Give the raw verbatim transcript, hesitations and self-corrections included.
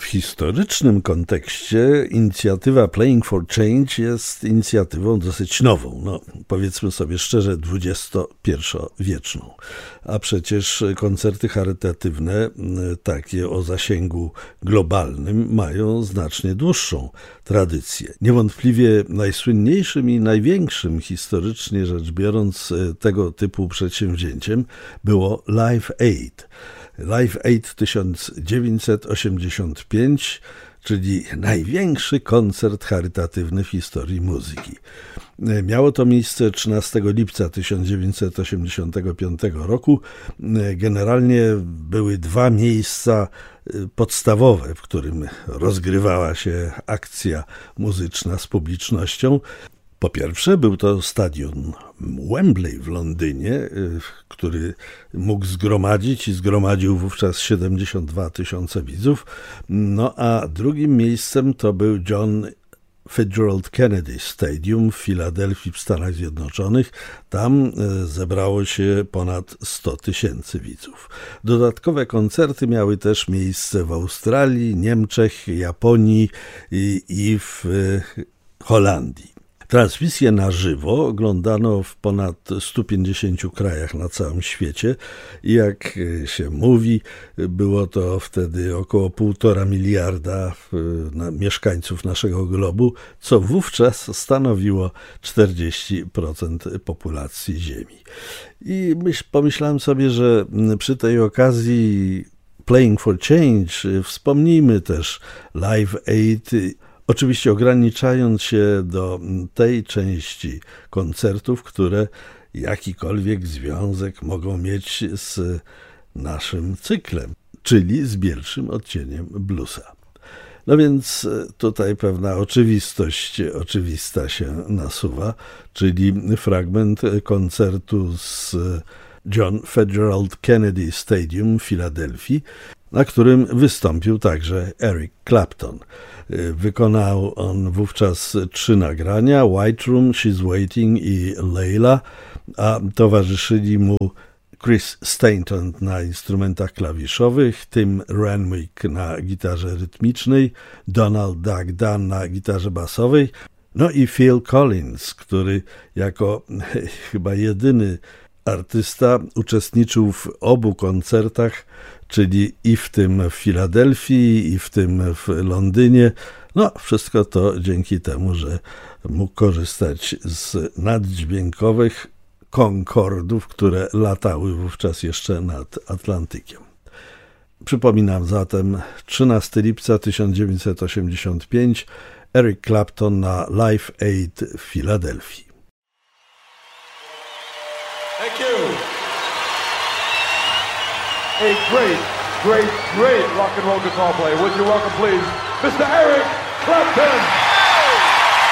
W historycznym kontekście inicjatywa Playing for Change jest inicjatywą dosyć nową, no powiedzmy sobie szczerze dwudziestopierwowieczną, a przecież koncerty charytatywne, takie o zasięgu globalnym, mają znacznie dłuższą tradycję. Niewątpliwie najsłynniejszym i największym historycznie rzecz biorąc tego typu przedsięwzięciem było Live Aid. Live Aid tysiąc dziewięćset osiemdziesiąt pięć, czyli największy koncert charytatywny w historii muzyki. Miało to miejsce trzynastego lipca tysiąc dziewięćset osiemdziesiątego piątego roku. Generalnie były dwa miejsca podstawowe, w którym rozgrywała się akcja muzyczna z publicznością. Po pierwsze był to stadion Wembley w Londynie, który mógł zgromadzić i zgromadził wówczas siedemdziesiąt dwa tysiące widzów. No a drugim miejscem to był John Fitzgerald Kennedy Stadium w Filadelfii w Stanach Zjednoczonych. Tam zebrało się ponad sto tysięcy widzów. Dodatkowe koncerty miały też miejsce w Australii, Niemczech, Japonii i, i w Holandii. Transmisję na żywo oglądano w ponad stu pięćdziesięciu krajach na całym świecie i jak się mówi, było to wtedy około półtora miliarda mieszkańców naszego globu, co wówczas stanowiło czterdzieści procent populacji Ziemi. I myśl, pomyślałem sobie, że przy tej okazji Playing for Change wspomnijmy też Live Aid, oczywiście ograniczając się do tej części koncertów, które jakikolwiek związek mogą mieć z naszym cyklem, czyli z bielszym odcieniem bluesa. No więc tutaj pewna oczywistość oczywista się nasuwa, czyli fragment koncertu z John Fitzgerald Kennedy Stadium w Filadelfii, na którym wystąpił także Eric Clapton. Wykonał on wówczas trzy nagrania: White Room, She's Waiting i Layla, a towarzyszyli mu Chris Stainton na instrumentach klawiszowych, Tim Renwick na gitarze rytmicznej, Donald Duck Dunn na gitarze basowej, no i Phil Collins, który jako chyba jedyny artysta uczestniczył w obu koncertach, czyli i w tym w Filadelfii, i w tym w Londynie. No, wszystko to dzięki temu, że mógł korzystać z naddźwiękowych Concordów, które latały wówczas jeszcze nad Atlantykiem. Przypominam zatem trzynastego lipca tysiąc dziewięćset osiemdziesiąt piąty, Eric Clapton na Live Aid w Filadelfii. Thank you. A great, great, great rock and roll guitar player. Would you welcome, please, Mister Eric Clapton?